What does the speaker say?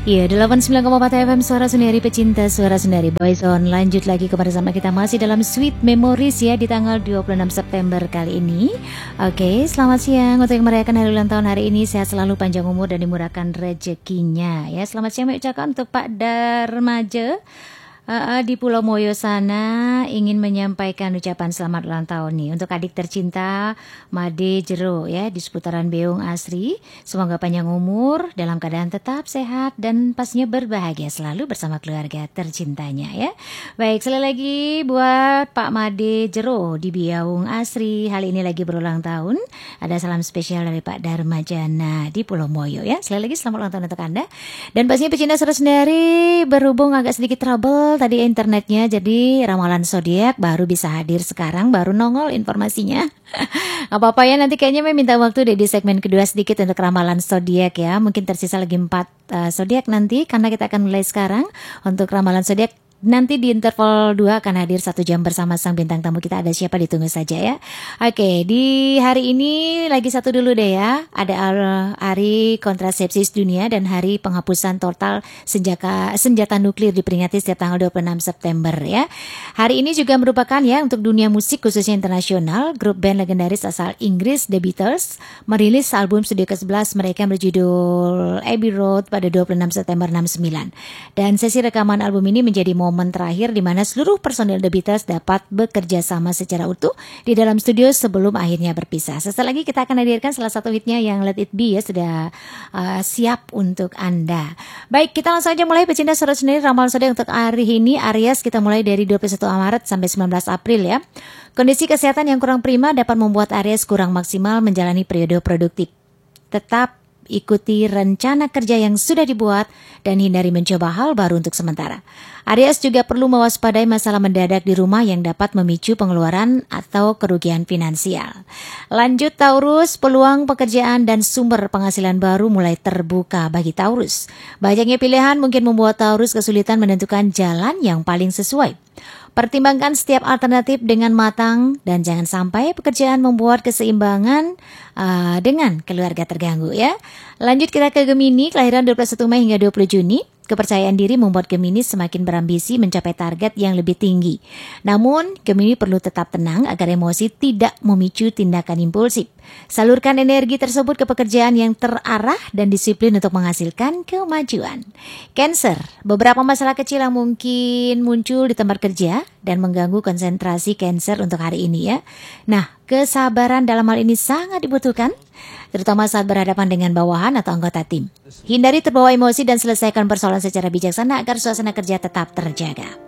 Iya, 89,4 FM Suara Sendiri Pecinta Suara Sendiri Boyzone. Lanjut lagi kebersama kita masih dalam Sweet Memories ya di tanggal 26 September kali ini. Oke, selamat siang untuk yang merayakan hari ulang tahun hari ini. Sehat selalu, panjang umur dan dimurahkan rezekinya ya. Selamat siang kami ucapkan untuk Pak Darmaja di Pulau Moyo sana, ingin menyampaikan ucapan selamat ulang tahun nih untuk adik tercinta Made Jero ya di seputaran Beung Asri. Semoga panjang umur, dalam keadaan tetap sehat dan pastinya berbahagia selalu bersama keluarga tercintanya ya. Baik, sekali lagi buat Pak Made Jero di Beung Asri, hal ini lagi berulang tahun. Ada salam spesial dari Pak Darmajana di Pulau Moyo ya. Sekali lagi selamat ulang tahun untuk Anda. Dan pastinya pecinta Suara Sendiri, berhubung agak sedikit trouble tadi internetnya, jadi ramalan zodiak baru bisa hadir sekarang, baru nongol informasinya. Apa-apa ya, nanti kayaknya saya minta waktu deh di segmen kedua sedikit untuk ramalan zodiak ya. Mungkin tersisa lagi 4 zodiak nanti, karena kita akan mulai sekarang untuk ramalan zodiak. Nanti di interval 2 akan hadir 1 jam bersama sang bintang tamu kita. Ada siapa, ditunggu saja ya. Oke, di hari ini lagi satu dulu deh ya. Ada hari kontrasepsi dunia dan hari penghapusan total senjata nuklir diperingati setiap tanggal 26 September ya. Hari ini juga merupakan ya untuk dunia musik khususnya internasional. Grup band legendaris asal Inggris The Beatles merilis album studio ke-11 mereka berjudul Abbey Road pada 26 September 69. Dan sesi rekaman album ini menjadi momen terakhir di mana seluruh personil The Beatles dapat bekerja sama secara utuh di dalam studio sebelum akhirnya berpisah. Sesaat lagi kita akan hadirkan salah satu hitnya yang Let It Be ya, sudah siap untuk Anda. Baik, kita langsung aja mulai pecinta Suara Sendiri ramalan zodiak untuk hari ini. Aries, kita mulai dari 21 Maret sampai 19 April ya. Kondisi kesehatan yang kurang prima dapat membuat Aries kurang maksimal menjalani periode produktif. Tetap ikuti rencana kerja yang sudah dibuat dan hindari mencoba hal baru untuk sementara. Aries juga perlu mewaspadai masalah mendadak di rumah yang dapat memicu pengeluaran atau kerugian finansial. Lanjut Taurus, peluang pekerjaan dan sumber penghasilan baru mulai terbuka bagi Taurus. Banyaknya pilihan mungkin membuat Taurus kesulitan menentukan jalan yang paling sesuai. Pertimbangkan setiap alternatif dengan matang dan jangan sampai pekerjaan membuat keseimbangan dengan keluarga terganggu ya. Lanjut kita ke Gemini, kelahiran 21 Mei hingga 20 Juni. Kepercayaan diri membuat Gemini semakin berambisi mencapai target yang lebih tinggi. Namun, Gemini perlu tetap tenang agar emosi tidak memicu tindakan impulsif. Salurkan energi tersebut ke pekerjaan yang terarah dan disiplin untuk menghasilkan kemajuan. Cancer, beberapa masalah kecil yang mungkin muncul di tempat kerja dan mengganggu konsentrasi Cancer untuk hari ini ya. Nah, kesabaran dalam hal ini sangat dibutuhkan, terutama saat berhadapan dengan bawahan atau anggota tim. Hindari terbawa emosi dan selesaikan persoalan secara bijaksana agar suasana kerja tetap terjaga.